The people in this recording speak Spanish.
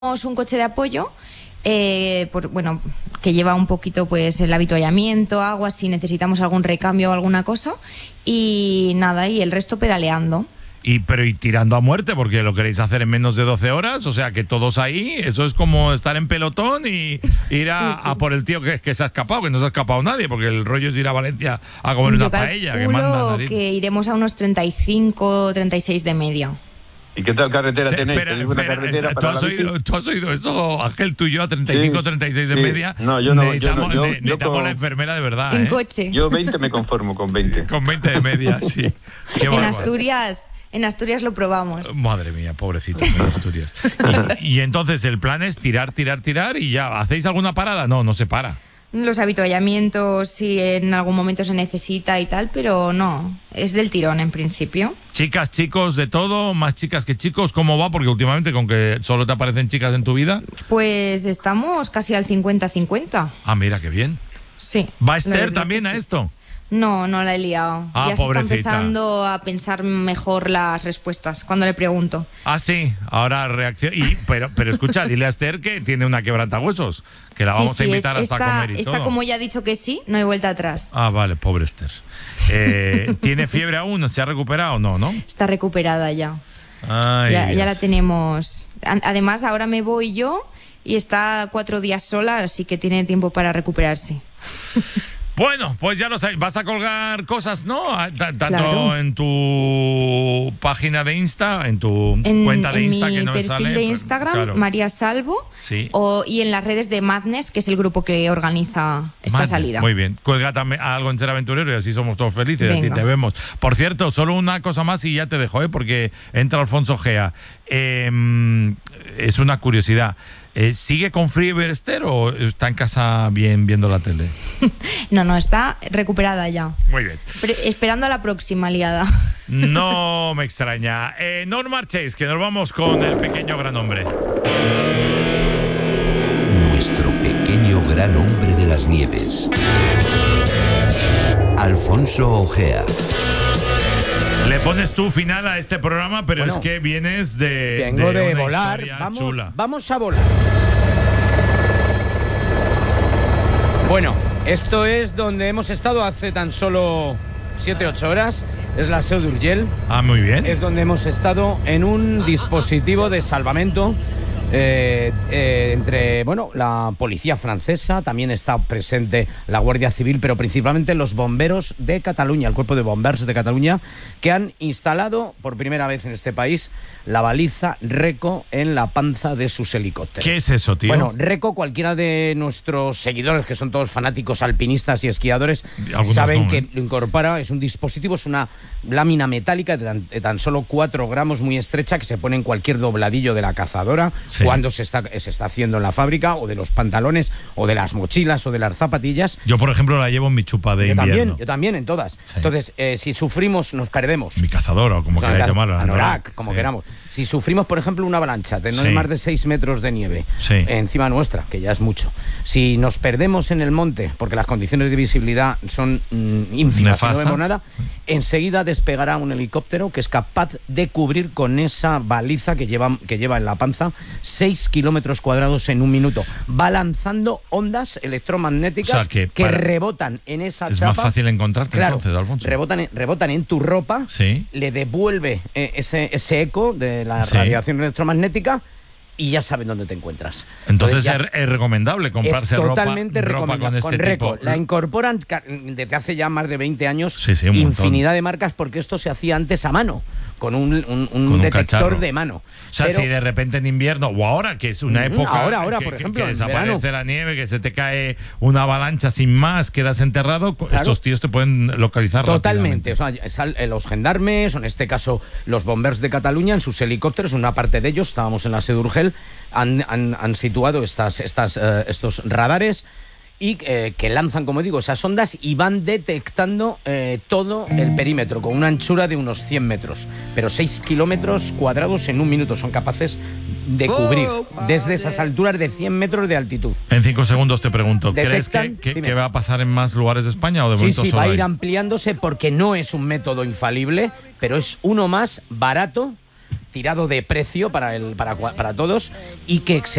Un coche de apoyo, que lleva un poquito pues el avituallamiento, agua, si necesitamos algún recambio o alguna cosa, y nada, y el resto pedaleando. Y tirando a muerte, porque lo queréis hacer en menos de 12 horas, o sea que todos ahí, eso es como estar en pelotón y ir a por el tío que se ha escapado, que no se ha escapado nadie, porque el rollo es ir a Valencia a comer una paella. Que manda que iremos a unos 35, 36 de media. ¿Y qué tal carretera tenéis? ¿Tenéis buena carretera para la bici? ¿Tú has oído eso, Ángel, tú y yo, a 35, sí, 36 de media? No, yo no. Necesitamos la enfermera de verdad. En coche. Yo 20 me conformo con 20. Con 20 de media, sí. En Asturias lo probamos. Madre mía, pobrecito, en Asturias. Y entonces el plan es tirar y ya. ¿Hacéis alguna parada? No se para. Los avituallamientos, si en algún momento se necesita y tal, pero no, es del tirón en principio. Chicas, chicos, de todo, más chicas que chicos, ¿cómo va? Porque últimamente con que solo te aparecen chicas en tu vida. Pues estamos casi al 50-50. Ah, mira, qué bien. Sí. ¿Va Esther también a esto? No la he liado. Ah, ya pobrecita. Se está empezando a pensar mejor las respuestas cuando le pregunto. Ah, sí, ahora reacciona. Pero escucha, dile a Esther que tiene una quebrantahuesos, que la vamos a invitar hasta comer y todo. Esta, como ya ha dicho que sí, no hay vuelta atrás. Ah, vale, pobre Esther. ¿Tiene fiebre aún? ¿Se ha recuperado? No. Está recuperada ya. Ay, ya la tenemos. Además, ahora me voy yo y está 4 días sola, así que tiene tiempo para recuperarse. Bueno, pues ya lo sabes, vas a colgar cosas, ¿no? Tanto claro. En tu página de Insta, en tu cuenta de Insta, que no me sale. En mi perfil de Instagram, claro. María Salvo, sí. Y en las redes de Madness, que es el grupo que organiza esta salida. Muy bien, cuelga también algo en Ser Aventurero y así somos todos felices. Venga. A ti te vemos. Por cierto, solo una cosa más y ya te dejo, porque entra Alfonso Gea. Es una curiosidad. ¿Sigue con fiebre Esther o está en casa bien viendo la tele? No, está recuperada ya. Muy bien. Esperando a la próxima liada. No me extraña. No os marchéis, que nos vamos con el pequeño gran hombre. Nuestro pequeño gran hombre de las nieves. Alfonso Ojea. Le pones tú final a este programa, pero es que vienes Vengo de una volar. Chula. Vamos a volar. Bueno, esto es donde hemos estado hace tan solo 7-8 horas. Es la Seu d'Urgell. Ah, muy bien. Es donde hemos estado en un dispositivo de salvamento entre la policía francesa, también está presente la Guardia Civil, pero principalmente los bomberos de Cataluña, el cuerpo de bombers de Cataluña, que han instalado por primera vez en este país la baliza Reco en la panza de sus helicópteros. ¿Qué es eso, tío? Bueno, Reco, cualquiera de nuestros seguidores, que son todos fanáticos alpinistas y esquiadores, saben que lo incorpora, es un dispositivo, es una lámina metálica de tan solo 4 gramos, muy estrecha, que se pone en cualquier dobladillo de la cazadora, sí, cuando se está haciendo en la fábrica, o de los pantalones, o de las mochilas, o de las zapatillas. Yo, por ejemplo, la llevo en mi chupa de invierno. Yo también, en todas. Sí. Entonces, si sufrimos, nos perdemos. Mi cazadora, o como queráis llamarlo. Anorak, como queramos. Si sufrimos, por ejemplo, una avalancha de no más de 6 metros de nieve encima nuestra, que ya es mucho. Si nos perdemos en el monte, porque las condiciones de visibilidad son ínfimas, si no vemos nada, enseguida despegará un helicóptero que es capaz de cubrir con esa baliza que lleva en la panza 6 kilómetros cuadrados en un minuto. Va lanzando ondas electromagnéticas que rebotan en esa chapa. Es más fácil encontrarte, claro, entonces, Alfonso. Rebotan en tu ropa, le devuelve ese eco de la radiación electromagnética y ya saben dónde te encuentras. Entonces es recomendable comprarse ropa con este tipo. La incorporan desde hace ya más de 20 años infinidad de marcas, porque esto se hacía antes a mano, con un detector de mano. O sea, si de repente en invierno, o ahora, que es una época por ejemplo, que desaparece la nieve, que se te cae una avalancha sin más, quedas enterrado, estos tíos te pueden localizar totalmente. rápidamente. O sea, los gendarmes, o en este caso los bombers de Cataluña, en sus helicópteros, una parte de ellos, estábamos en la Seu d'Urgell, han situado estos radares y que lanzan, como digo, esas ondas y van detectando todo el perímetro con una anchura de unos 100 metros, pero 6 kilómetros cuadrados en un minuto son capaces de cubrir desde esas alturas de 100 metros de altitud. En 5 segundos te pregunto, ¿crees que va a pasar en más lugares de España o de momento Sí, solo va a ir ampliándose, porque no es un método infalible, pero es uno más barato tirado de precio para todos y que